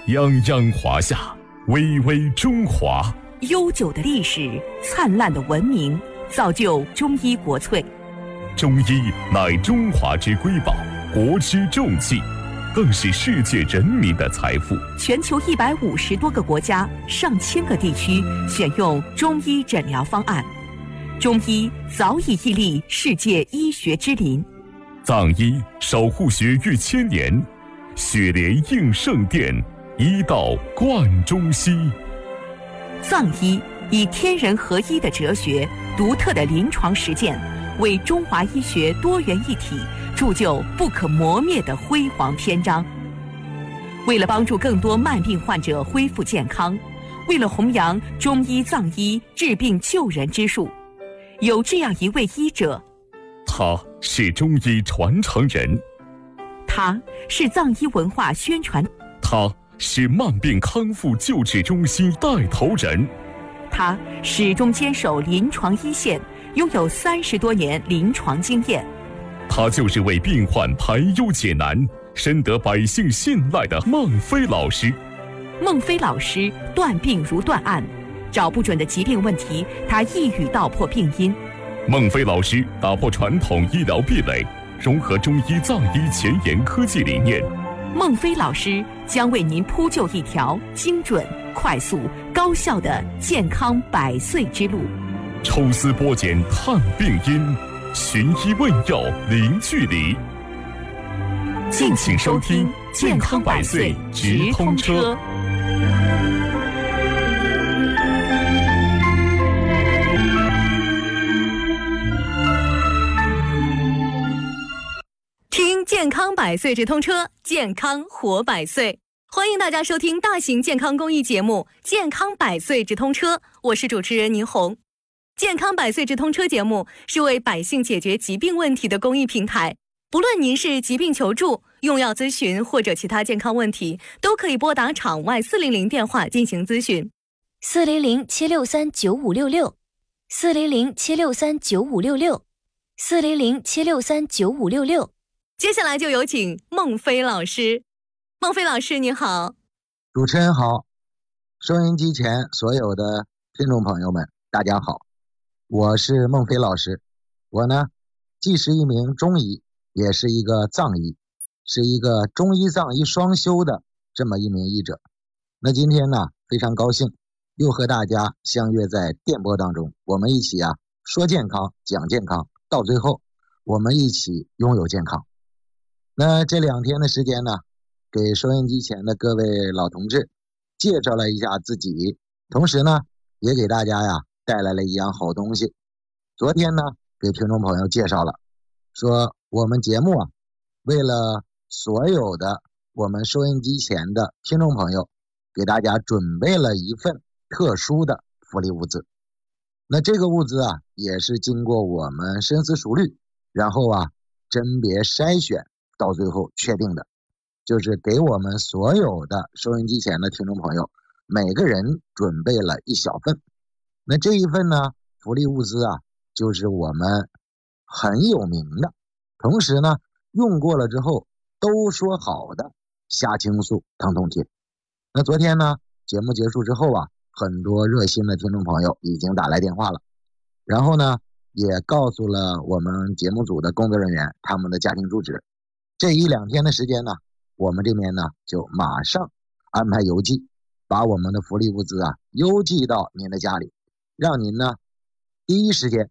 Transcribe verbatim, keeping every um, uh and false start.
泱泱华夏，巍巍中华。 悠久的历史，灿烂的文明，造就中医国粹。 中医乃中华之瑰宝，国之重器，更是世界人民的财富。 全球一百五十多个国家、上千个地区选用中医诊疗方案，中医早已屹立世界医学之林。 藏医守护学逾千年，血莲应圣殿，医道贯中西。 藏医以天人合一的哲学、独特的临床实践，为中华医学多元一体铸就不可磨灭的辉煌篇章。为了帮助更多慢病患者恢复健康，为了弘扬中医藏医治病救人之术，有这样一位医者， 他是中医传承人， 他是藏医文化宣传， 他是慢病康复救治中心带头人， 他始终坚守临床一线，拥有三十多年临床经验。 他就是为病患排忧解难、深得百姓信赖的孟非老师。 孟非老师断病如断案，找不准的疾病问题，他一语道破病因。 孟非老师打破传统医疗壁垒，融合中医藏医前沿科技理念。 孟非老师将为您铺就一条精准、快速、高效的健康百岁之路。 抽丝剥茧探病因，寻医问药零距离。 敬请收听健康百岁直通车。听健康百岁直通车，健康活百岁。欢迎大家收听大型健康公益节目《健康百岁直通车》，我是主持人倪红。健康百岁直通车节目是为百姓解决疾病问题的公益平台，不论您是疾病求助、用药咨询或者其他健康问题，都可以拨打场外四零零电话进行咨询。 四零零七六三九五六六，四零零七六三九五六六，四零零七六三九五六六。 接下来就有请孟非老师。孟非老师你好。 主持人好，收音机前所有的听众朋友们大家好，我是孟非老师。我呢既是一名中医，也是一个藏医，是一个中医藏医双修的这么一名医者。那今天呢非常高兴又和大家相约在电波当中，我们一起啊说健康讲健康，到最后我们一起拥有健康。那这两天的时间呢，给收音机前的各位老同志介绍了一下自己，同时呢也给大家呀带来了一样好东西。昨天呢给听众朋友介绍了，说我们节目啊为了所有的我们收音机前的听众朋友，给大家准备了一份特殊的福利物资。那这个物资啊也是经过我们深思熟虑，然后啊甄别筛选，到最后确定的，就是给我们所有的收音机前的听众朋友每个人准备了一小份。那这一份呢福利物资啊，就是我们很有名的，同时呢用过了之后都说好的虾青素疼痛贴。那昨天呢节目结束之后啊，很多热心的听众朋友已经打来电话了，然后呢也告诉了我们节目组的工作人员他们的家庭住址。这一两天的时间呢，我们这边呢就马上安排邮寄，把我们的福利物资啊邮寄到您的家里，让您呢第一时间